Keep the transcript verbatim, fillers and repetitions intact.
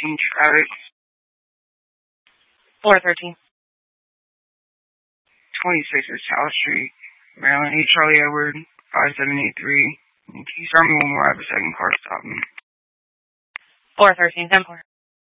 thirteen traffic. four thirteen. twenty-six is South Street, Maryland. eight Charlie Edward, five seven eight three. Can you start me one more? I have a second car stopping. four thirteen, ten four.